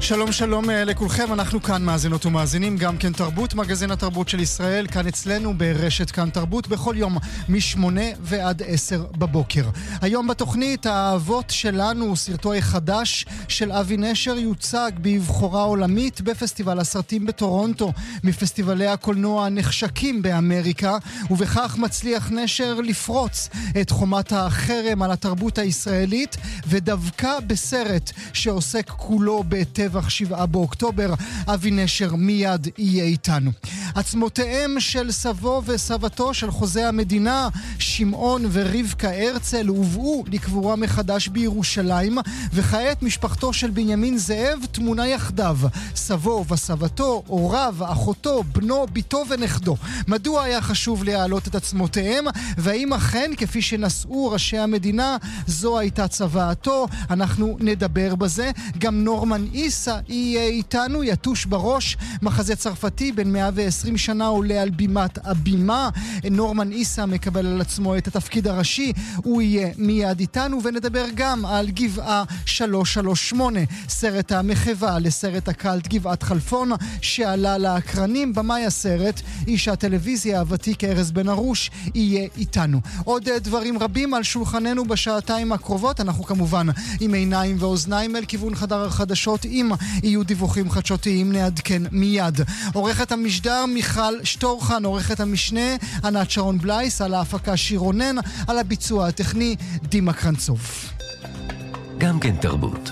שלום שלום לכולכם, אנחנו כאן מאזינות ומאזינים, גם כן תרבות, מגזין התרבות של ישראל, כאן אצלנו ברשת כאן תרבות, בכל יום מ-8 ועד 10 בבוקר. היום בתוכנית האהבות שלנו, סרטו החדש של אבי נשר, יוצג בבחורה עולמית בפסטיבל הסרטים בטורונטו, מפסטיבלי הקולנוע הנחשקים באמריקה, ובכך מצליח נשר לפרוץ את חומת החרם על התרבות הישראלית, ודווקא בסרט שעוסק כולו בטבח 7 באוקטובר, אבי נשר מיד יהיה איתנו. עצמותיהם של סבו וסבתו של חוזה המדינה, שמעון ורבקה הרצל, הובאו לקבורה מחדש בירושלים, וכעת משפחתו של בנימין זאב תמונה יחדיו. סבו וסבתו, הוריו, אחותו, בנו, ביתו ונכדו. מדוע היה חשוב להעלות את עצמותיהם, והאם אכן, כפי שנשאו ראשי המדינה, זו הייתה צוואתו? אנחנו נדבר בזה. גם נורמן איסה יהיה איתנו, יתוש בראש, מחזה צרפתי בין 120 שנה עולה על בימת הבימה. נורמן איסה מקבל על עצמו את התפקיד הראשי, הוא יהיה מיד איתנו, ונדבר גם על גבעה 338, סרט המחווה לסרט הקלט גבעת חלפון שעלה לאקרנים. במאי הסרט, איש הטלוויזיה הוותיק ארז בן ארוש יהיה איתנו. עוד דברים רבים על שולחננו בשעתיים הקרובות. אנחנו כמובן עם עיניים ואוזניים אל כיוון חדר החדשות, אם יהיו דיווחים חדשותיים נעדכן מיד. עורכת המשדר מיכל שטורחן, עורכת המשנה ענת שרון בלייס, על ההפקה שירונן, על הביצוע הטכני דימה קרנצוב. גם כן תרבות.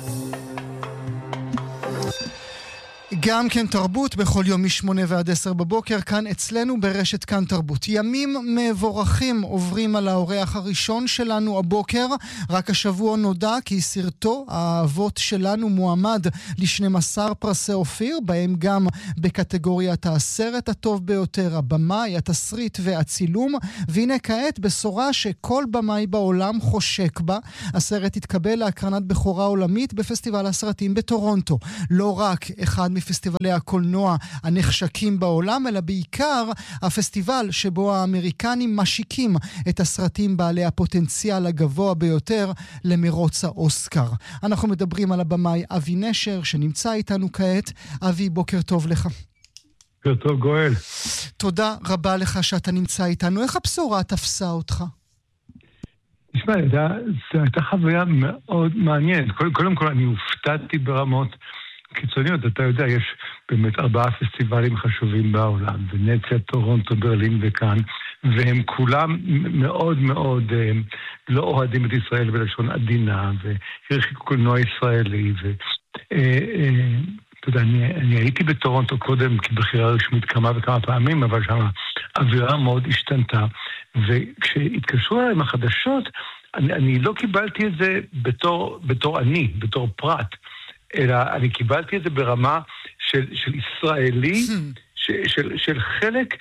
גם כן תרבות בכל יום מ-8 ועד 10 בבוקר, כאן אצלנו ברשת כאן תרבות. ימים מבורכים עוברים על האורח הראשון שלנו הבוקר. רק השבוע נודע כי סרטו האהבות שלנו מועמד ל-12 פרסי אופיר, בהם גם בקטגוריית הסרט הטוב ביותר, הבמאי, התסריט והצילום. והנה כעת בשורה שכל במאי בעולם חושק בה. הסרט התקבל להקרנת בכורה עולמית בפסטיבל הסרטים בטורונטו. לא רק אחד פסטיבלי הקולנוע הנחשקים בעולם, אלא בעיקר הפסטיבל שבו האמריקנים משיקים את הסרטים בעלי הפוטנציאל הגבוה ביותר למרוץ האוסקר. אנחנו מדברים על הבמאי אבי נשר שנמצא איתנו כעת. אבי, בוקר טוב לך. בוקר טוב גואל. תודה רבה לך שאתה נמצא איתנו. איך הבשורה תפסה אותך? תשמע, זו הייתה חוויה מאוד מעניינת. קודם כל אני הופתעתי ברמות קיצוניות. אתה יודע, יש באמת 4 פסטיבלים חשובים בעולם, ונציה, טורונטו, ברלין וכאן, והם כולם מאוד מאוד לא אוהדים את ישראל בלשון עדינה, והרחיקו קולנוע ישראלי, אתה יודע, אני הייתי בטורונטו קודם כבחירה רשמית כמה וכמה פעמים, אבל שם האווירה מאוד השתנתה, וכשהתקשרו עליהם החדשות, אני לא קיבלתי את זה בתור פרט, אלא אני קיבלתי את זה ברמה של ישראלי, של חלק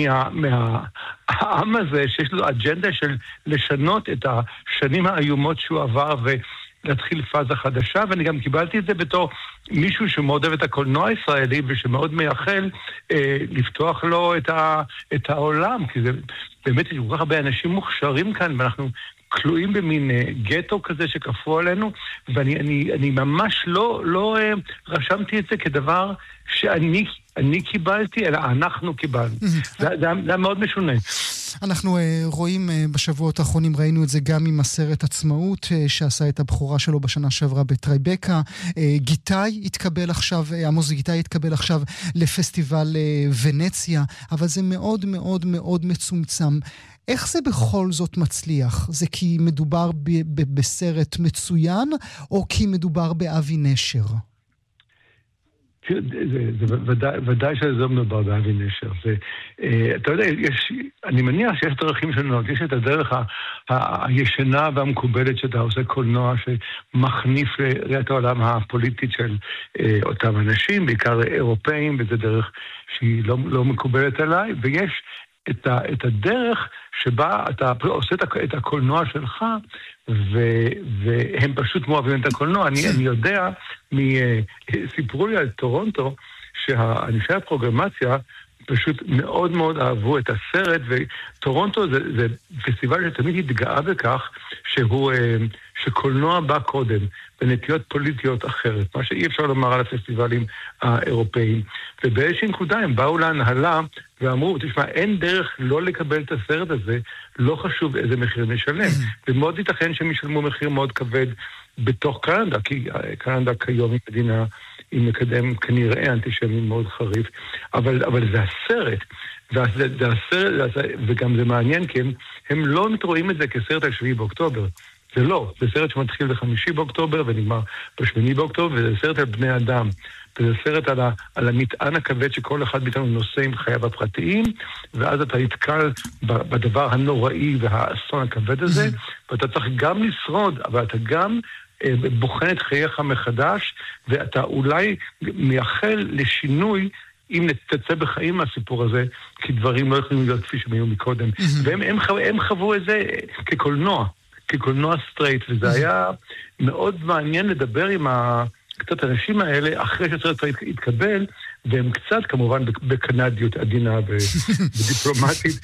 מהעם הזה, שיש לו אג'נדה של לשנות את השנים האיומות שהוא עבר ולהתחיל פאזה חדשה, ואני גם קיבלתי את זה בתור מישהו שמאוד אוהב את הקולנוע הישראלי, ושמאוד מייחל לפתוח לו את העולם, כי זה באמת יש כל כך הרבה אנשים מוכשרים כאן, ואנחנו כלואים במין גטו כזה שכפו עלינו, ואני ממש לא רשמתי את זה כדבר שאני קיבלתי, אלא אנחנו קיבלנו. זה היה מאוד משונה. אנחנו רואים בשבועות האחרונים, ראינו את זה גם עם הסרט עצמאות, שעשה את הבכורה שלו בשנה שעברה בטרייבקה. גיטאי התקבל עכשיו, עמוס גיטאי התקבל עכשיו לפסטיבל ונציה, אבל זה מאוד מאוד מאוד מצומצם. איך זה בכל זאת מצליח? זה כי מדובר בסרט מצוין, או כי מדובר באבי נשר? זה ודאי שזה מדובר באבי נשר. אתה יודע, אני מניח שיש דרכים שונות. יש את הדרך הישנה והמקובלת שאתה עושה קולנוע שמחניף ראיית העולם הפוליטית של אותם אנשים, בעיקר אירופאים, וזה דרך שהיא לא מקובלת עליי, ויש את הדרך שבה אתה עושה את הקולנוע שלך, והם פשוט מואבים את הקולנוע. אני יודע, סיפרו לי על טורונטו, שהאנשי הפרוגרמציה פשוט מאוד מאוד אהבו את הסרט, וטורונטו זה פסטיבל שתמיד התגאה בכך שקולנוע בא קודם, בנטיות פוליטיות אחרת, מה שאי אפשר לומר על הפסטיבלים האירופאים. ובאיזושהי נקודה הם באו להנהלה ואמרו, תשמע, אין דרך לא לקבל את הסרט הזה, לא חשוב איזה מחיר נשלם. ומאוד ייתכן שהם ישלמו מחיר מאוד כבד בתוך קנדה, כי קנדה כיום היא מדינה עם מקדם כנראה אנטישמי מאוד חריף, אבל זה הסרט, וגם זה מעניין, כי הם לא רואים את זה כסרט על 7 באוקטובר. זה לא, זה סרט שמתחיל ב5 באוקטובר ונגמר ב8 באוקטובר, וזה סרט על בני אדם, וזה סרט על המטען הכבד שכל אחד מאיתנו נושא עם חייו הפרטיים, ואז אתה נתקל בדבר הנוראי והאסון הכבד הזה, ואתה צריך גם לשרוד, אבל אתה גם בוחן את חייך מחדש, ואתה אולי מייחל לשינוי אם תצא בחיים מהסיפור הזה, כי דברים לא יכולים להיות כפי שהם היו מקודם. והם חוו את זה כקולנוע סטרייט, וזה היה מאוד מעניין לדבר עם קצת האנשים האלה, אחרי שהסרט התקבל, והם קצת, כמובן, בקנדיות עדינה ודיפלומטית,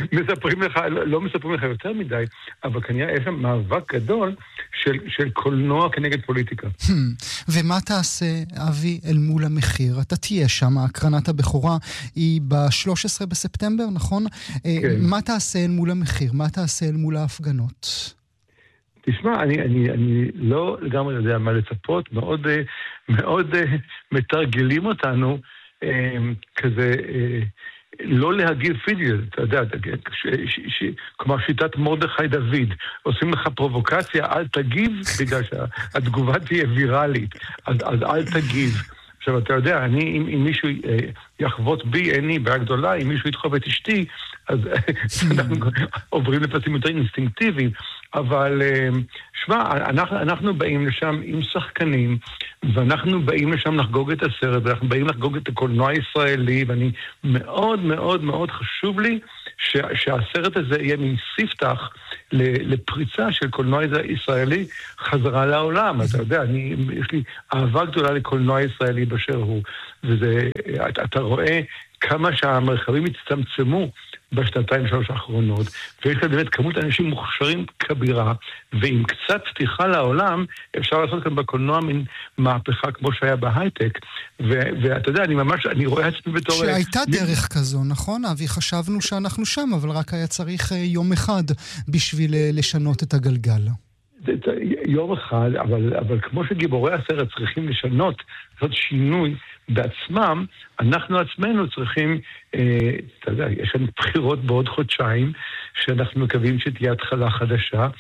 לא מספרים לך יותר מדי, אבל כנראה יש שם מאבק גדול של קולנוע כנגד פוליטיקה. ומה תעשה, אבי, אל מול המחיר? אתה תהיה שם, הקרנת הבכורה היא ב-13 בספטמבר, נכון? מה תעשה אל מול המחיר? מה תעשה אל מול ההפגנות? תשמע, אני לא לגמרי יודע מה לצפות, מאוד מתרגלים אותנו כזה, לא להגיב פיזית, אתה יודע, כלומר שיטת מרדכי דוד, עושים לך פרובוקציה, אל תגיב, בגלל שהתגובה תהיה ויראלית, אז אל תגיב. עכשיו, אתה יודע, אם מישהו יחוות בי, איני בעיה גדולה, אם מישהו ידחוף את אשתי, אז אנחנו עוברים לפסים יותר אינסטינקטיביים, אבל שמע, אנחנו באים לשם עם שחקנים, ואנחנו באים לשם לחגוג את הסרט, ואנחנו באים לחגוג את הקולנוע הישראלי, ואני מאוד מאוד מאוד חשוב לי שהסרט הזה יהיה מין ספתח לפריצה של קולנוע ישראלי חזרה לעולם. אתה יודע, יש לי אהבה גדולה לקולנוע ישראלי באשר הוא, ואתה רואה כמה שהמרחבים הצטמצמו בשנתיים-שלוש האחרונות, ויש לה באמת כמות אנשים מוכשרים כבירה, ועם קצת פתיחה לעולם, אפשר לעשות כאן בקולנוע מין מהפכה כמו שהיה בהייטק, ואתה יודע, אני רואה עצמי בתור... שהייתה דרך כזו, נכון? אבי, חשבנו שאנחנו שם, אבל רק היה צריך יום אחד בשביל לשנות את הגלגל. יום אחד, אבל כמו שגיבורי הסרט צריכים לשנות, לעשות שינוי בעצמם, אנחנו עצמנו צריכים, אתה יודע, יש לנו בחירות בעוד חודשיים, שאנחנו מקווים שתהיה התחלה חדשה,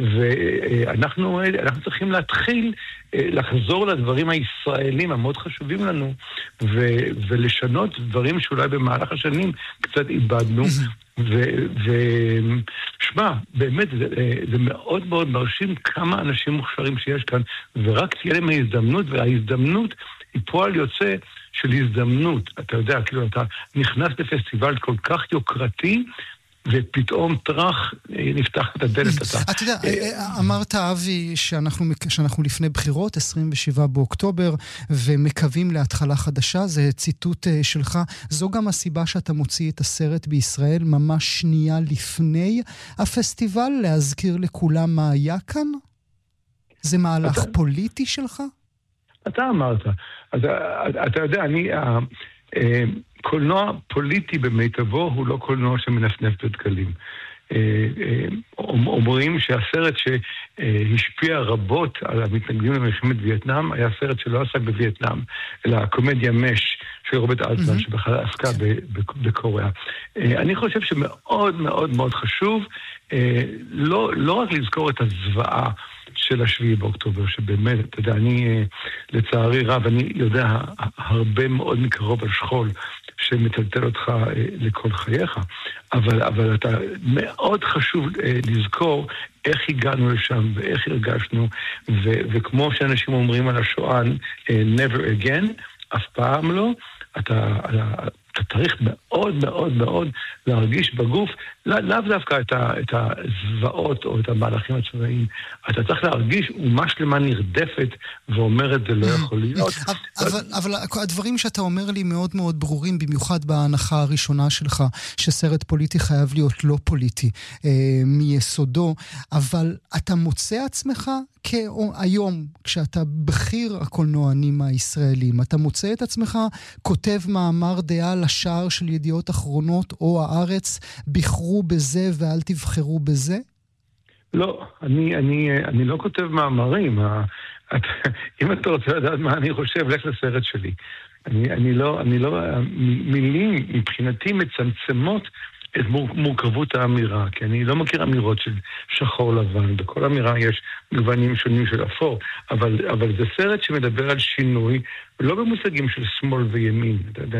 ואנחנו צריכים להתחיל לחזור לדברים הישראלים המאוד חשובים לנו, ולשנות דברים שאולי במהלך השנים קצת איבדנו, ושמע, באמת, זה מאוד מאוד מרשים כמה אנשים מוכשרים שיש כאן, ורק תהיה להם ההזדמנות, וההזדמנות היא פועל יוצא של הזדמנות. אתה יודע, כאילו, אתה נכנס לפסטיבל כל כך יוקרתי, ופתאום טרח נפתח את הדלת. אתה יודע, אמרת, אבי, שאנחנו לפני בחירות, 27 באוקטובר, ומקווים להתחלה חדשה, זה ציטוט שלך. זו גם הסיבה שאתה מוציא את הסרט בישראל ממש שנייה לפני הפסטיבל, להזכיר לכולם מה היה כאן? זה מהלך פוליטי שלך? אתה אמרת. אתה יודע, קולנוע פוליטי במיטבו הוא לא קולנוע שמנפנף בדקלים. אומרים שהסרט שהשפיע רבות על המתנגדים למלחמת וייטנאם היה סרט שלא עסק בווייטנאם, אלא הקומדיה מש של רוברט אלטמן שבכלל עסקה בקוריאה. אני חושב שמאוד מאוד מאוד חשוב לא רק לזכור את הזוועה של 7 באוקטובר, שבאמת, אתה יודע, לצערי רב, אני יודע הרבה מאוד מקרוב על שכול שמטלטל אותך לכל חייך, אבל אתה מאוד חשוב לזכור איך הגענו לשם ואיך הרגשנו, וכמו שאנשים אומרים על השואה, never again, אף פעם לא, אתה צריך מאוד מאוד מאוד להרגיש בגוף, לאו דווקא את הזוועות או את המהלכים הצבאיים. אתה צריך להרגיש אומה שלמה נרדפת ואומרת זה לא יכול להיות. אבל הדברים שאתה אומר לי מאוד מאוד ברורים, במיוחד בהנחה הראשונה שלך, שסרט פוליטי חייב להיות לא פוליטי מיסודו, אבל אתה מוצא עצמך היום, כשאתה בכיר הקולנוענים הישראלים, אתה מוצא את עצמך כותב מאמר דעה לשער של ידיעות אחרונות או הארץ, בחרו בזה ואל תבחרו בזה? לא, אני לא כותב מאמרים. אם אתה רוצה לדעת מה אני חושב, לך לסרט שלי. אני לא, מילים מבחינתי מצמצמות את מורכבות האמירה, כי אני לא מכיר אמירות של שחור לבן, בכל אמירה יש גוונים שונים של אפור, אבל זה סרט שמדבר על שינוי, לא במושגים של שמאל וימין.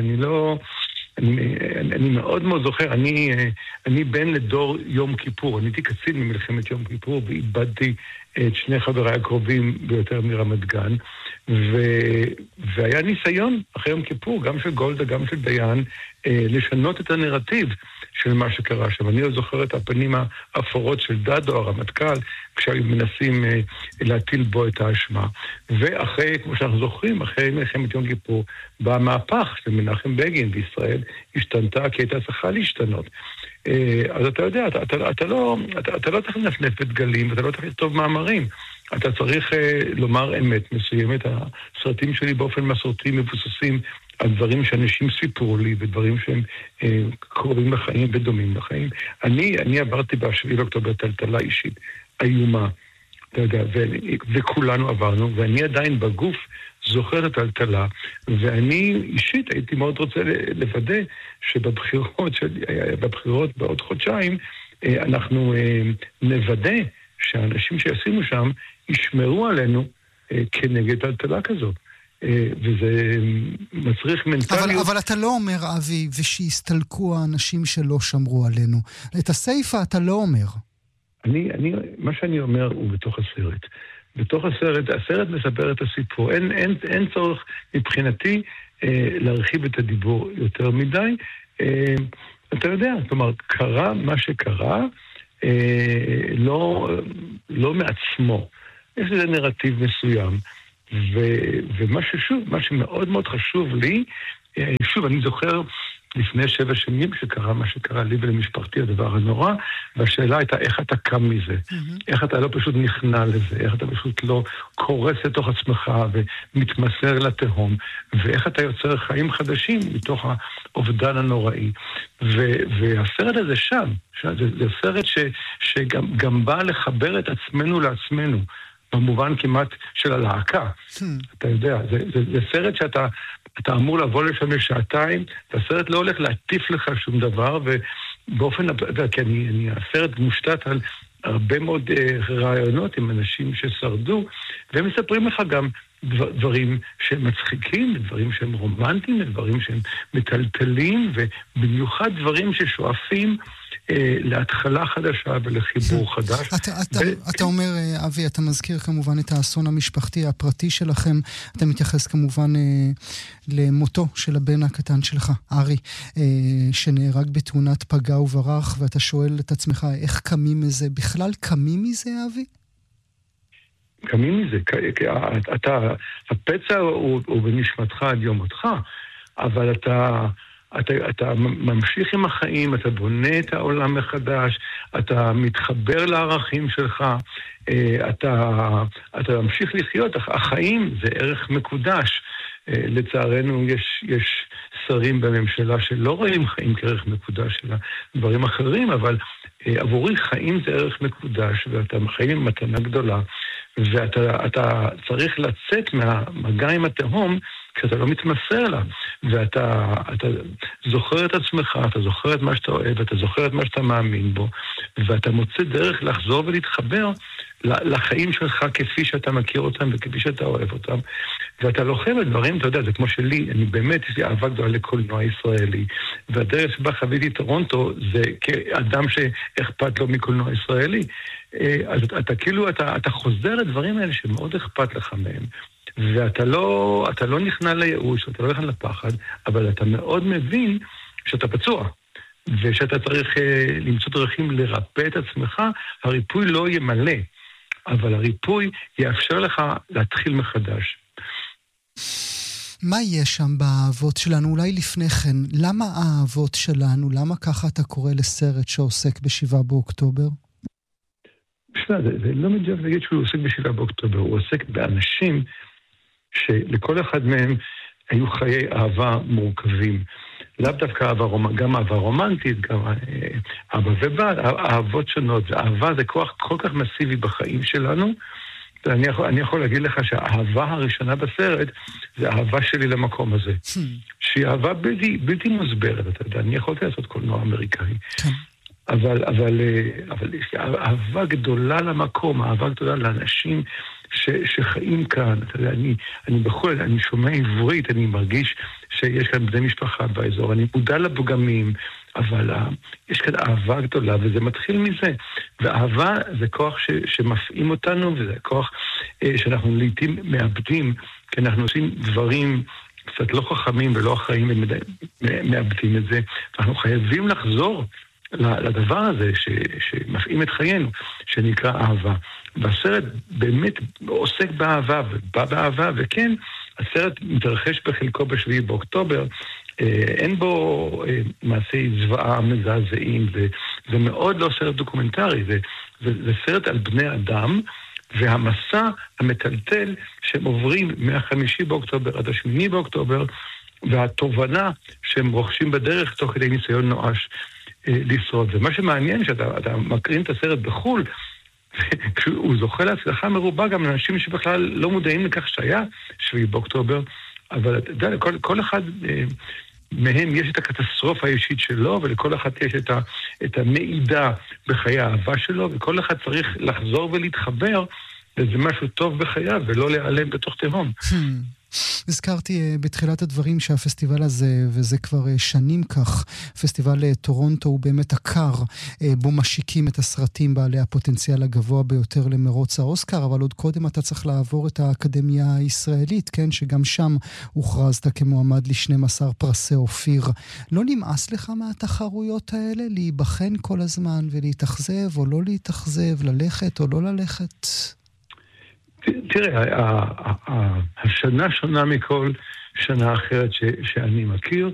אני מאוד מאוד זוכר, אני בן לדור יום כיפור, אני הייתי קצין ממלחמת יום כיפור, ואיבדתי את שני חבריי הקרובים ביותר מרמת גן, והיה ניסיון אחרי יום כיפור, גם של גולדה, גם של דיין, לשנות את הנרטיב של מה שקרה שם. אני זוכר את הפנים האפורות של דדו, הרמטכ"ל, כשהיו מנסים להטיל בו את האשמה. ואחרי, כמו שאנחנו זוכרים, אחרי מלחמת יום כיפור, בא המהפך של מנחם בגין בישראל, השתנתה כי הייתה צריכה להשתנות. אז אתה יודע, אתה לא צריך לנפנף את גלים, אתה לא צריך לכתוב מאמרים. אתה צריך לומר אמת מסוימת. הסרטים שלי באופן מסורתי מבוססים על דברים שאנשים סיפרו לי, ודברים שהם קרובים לחיים ודומים לחיים. אני עברתי ב7 באוקטובר טלטלה אישית, איומה, אתה יודע, וכולנו עברנו, ואני עדיין בגוף זוכר את הטלטלה, ואני אישית הייתי מאוד רוצה לוודא שבבחירות בעוד חודשיים, אנחנו נוודא שהאנשים שעשינו שם ישמרו עלינו כנגד טלטלה כזאת. וזה מצריך מנטליות. אבל אתה לא אומר, אבי, ושיסתלקו האנשים שלא שמרו עלינו. את הסייפה אתה לא אומר. מה שאני אומר הוא בתוך הסרט. בתוך הסרט מספר את הסיפור. אין צורך מבחינתי להרחיב את הדיבור יותר מדי. אתה יודע, כלומר, קרה מה שקרה, לא מעצמו. יש איזה נרטיב מסוים. ומה שמאוד מאוד חשוב לי, שוב, אני זוכר לפני 7 שנים שקרה מה שקרה לי ולמשפחתי, הדבר הנורא, והשאלה הייתה איך אתה קם מזה, איך אתה לא פשוט נכנע לזה, איך אתה פשוט לא קורס לתוך עצמך ומתמסר לתהום, ואיך אתה יוצר חיים חדשים מתוך האובדן הנוראי. והסרט הזה שם, זה סרט שגם בא לחבר את עצמנו לעצמנו, במובן כמעט של הלהקה. אתה יודע, זה סרט שאתה אמור לבוא לשם לשעתיים, והסרט לא הולך להטיף לך שום דבר, ובאופן, כי הסרט מושתת על הרבה מאוד רעיונות עם אנשים ששרדו, והם מספרים לך גם דברים שהם מצחיקים, דברים שהם רומנטיים, דברים שהם מטלטלים, ובמיוחד דברים ששואפים להתחלה חדשה ולחיבור חדש. אתה אומר, אבי, אתה מזכיר כמובן את האסון המשפחתי הפרטי שלכם, אתה מתייחס כמובן למותו של הבן הקטן שלך, ארי, שנהרג בתאונת פגע וברח, ואתה שואל את עצמך, איך קמים מזה? בכלל קמים מזה, אבי? קמים מזה, הפצע הוא בנשמתך עד יום מותך, אבל אתה ממשיך עם החיים, אתה בונה את העולם מחדש, אתה מתחבר לערכים שלך, אתה ממשיך לחיות. החיים זה ערך מקודש. לצערנו יש שרים בממשלה שלא רואים חיים כערך מקודש, אלא דברים אחרים, אבל עבורי חיים זה ערך מקודש, ואתה חיים עם מתנה גדולה, ואתה צריך לצאת מהמגע עם התהום, כשאתה לא מתמסר לה, ואתה זוכר את עצמך, אתה זוכר את מה שאתה אוהב, אתה זוכר את מה שאתה מאמין בו, ואתה מוצא דרך לחזור ולהתחבר לחיים שלך כפי שאתה מכיר אותם וכפי שאתה אוהב אותם, ואתה לוחם את דברים, אתה יודע, זה כמו שלי, אני באמת, יש לי אהבה גדולה לקולנוע ישראלי, והדרך שבה חוויתי טורונטו, זה כאדם שאכפת לו מקולנוע ישראלי, אז אתה כאילו, אתה חוזר לדברים האלה שמאוד אכפת לך מהם, ואתה לא נכנע לייאוש, אתה לא נכנע לפחד, אבל אתה מאוד מבין שאתה פצוע, ושאתה צריך למצוא דרכים לרפא את עצמך. הריפוי לא ימלא, אבל הריפוי יאפשר לך להתחיל מחדש. מה יש שם באהבות שלנו? אולי לפני כן, למה האהבות שלנו? למה ככה אתה קורא לסרט שעוסק ב7 באוקטובר? זה לא מדויק להגיד שהוא עוסק ב7 באוקטובר, הוא עוסק באנשים שלכל אחד מהם היו חיי אהבה מורכבים. לאו דווקא גם אהבה רומנטית, גם אהבה ובעל, אהבות שונות. אהבה זה כוח כל כך מסיבי בחיים שלנו. אני יכול להגיד לך שהאהבה הראשונה בסרט זה האהבה שלי למקום הזה. שהיא אהבה בלתי מוסברת, אתה יודע, אני יכולתי לעשות קולנוע אמריקאי. אבל יש לי אהבה גדולה למקום, אהבה גדולה לאנשים שחיים כאן. אתה יודע, אני שומע עברית, אני מרגיש שיש כאן בני משפחה באזור, אני מודע לפגמים, אבל יש כאן אהבה גדולה, וזה מתחיל מזה. ואהבה זה כוח שמפעים אותנו, וזה כוח שאנחנו לעתים מאבדים, כי אנחנו עושים דברים קצת לא חכמים ולא אחראים, ומאבדים את זה. אנחנו חייבים לחזור לדבר הזה שמפעים את חיינו, שנקרא אהבה. והסרט באמת עוסק באהבה, ובא באהבה, וכן, הסרט מתרחש בחלקו ב7 באוקטובר, אין בו מעשי זוועה מזעזעים, זה מאוד לא סרט דוקומנטרי, זה סרט על בני אדם, והמסע המטלטל שהם עוברים מה5 באוקטובר עד 8 באוקטובר, והתובנה שהם רוכשים בדרך תוך כדי ניסיון נואש לשרוד. ומה שמעניין שאתה מקרין את הסרט בחול, הוא זוכה להצלחה מרובה גם לאנשים שבכלל לא מודעים לכך שהיה 7 באוקטובר, אבל אתה יודע, כל אחד מהם יש את הקטסטרופה האישית שלו, ולכל אחד יש את המעידה בחיי האהבה שלו, וכל אחד צריך לחזור ולהתחבר לזה משהו טוב בחייו, ולא להיעלם בתוך תהום. הזכרתי בתחילת הדברים שהפסטיבל הזה, וזה כבר שנים כך, פסטיבל טורונטו הוא באמת הקר, בו משיקים את הסרטים בעלי הפוטנציאל הגבוה ביותר למרוץ האוסקר, אבל עוד קודם אתה צריך לעבור את האקדמיה הישראלית, כן, שגם שם הוכרזת כמועמד ל12 פרסי אופיר. לא נמאס לך מהתחרויות האלה להיבחן כל הזמן ולהתאכזב או לא להתאכזב, ללכת או לא ללכת? תראה, השנה שונה מכל שנה אחרת שאני מכיר.